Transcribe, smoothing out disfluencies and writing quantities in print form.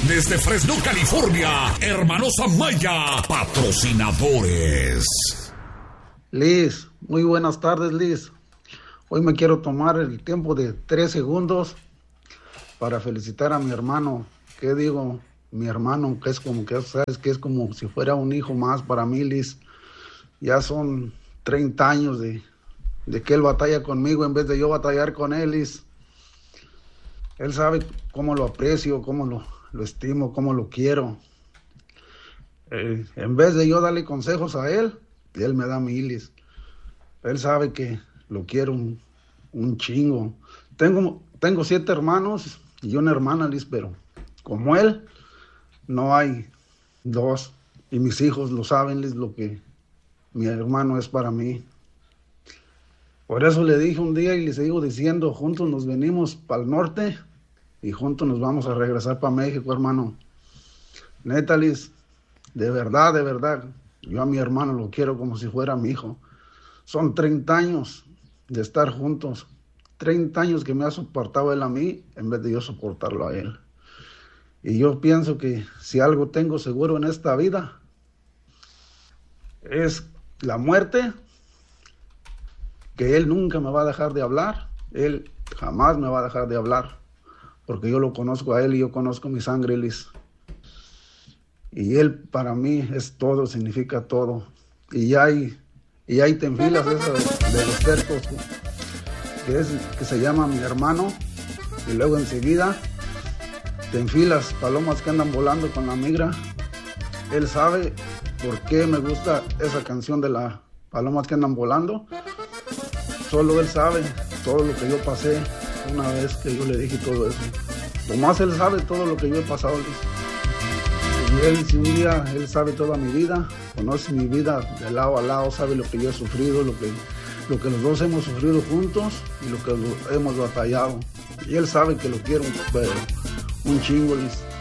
Desde Fresno, California, Hermanos Amaya, patrocinadores. Liz, muy buenas tardes, Liz. Hoy me quiero tomar el tiempo de 3 segundos para felicitar a mi hermano. ¿Qué digo? Mi hermano, que es como que, sabes, que es como si fuera un hijo más para mí, Liz. Ya son 30 años de que él batalla conmigo en vez de yo batallar con él, Liz. Él sabe cómo lo aprecio, cómo lo estimo, cómo lo quiero. En vez de yo darle consejos a él me da miles. Él sabe que lo quiero un chingo. Tengo 7 hermanos y una hermana, Liz, pero como él, no hay 2. Y mis hijos lo saben, Liz, lo que mi hermano es para mí. Por eso le dije un día y le sigo diciendo, juntos nos venimos para el norte y juntos nos vamos a regresar para México, hermano. Neta, Liz, de verdad, yo a mi hermano lo quiero como si fuera mi hijo. Son 30 años de estar juntos, 30 años que me ha soportado él a mí en vez de yo soportarlo a él. Y yo pienso que si algo tengo seguro en esta vida es la muerte, que él nunca me va a dejar de hablar, él jamás me va a dejar de hablar, porque yo lo conozco a él y yo conozco mi sangre, Liz. Y él para mí es todo, significa todo. Y hay te enfilas esa de los tercos, que se llama Mi Hermano, y luego enseguida te enfilas palomas que andan volando con la migra. Él sabe por qué me gusta esa canción de las palomas que andan volando. Solo él sabe todo lo que yo pasé una vez que yo le dije todo eso. Tomás, él sabe todo lo que yo he pasado, Liz. Y él, si un día, él sabe toda mi vida, conoce mi vida de lado a lado, sabe lo que yo he sufrido, lo que los dos hemos sufrido juntos y lo que hemos batallado. Y él sabe que lo quiero, pero un chingo, Liz.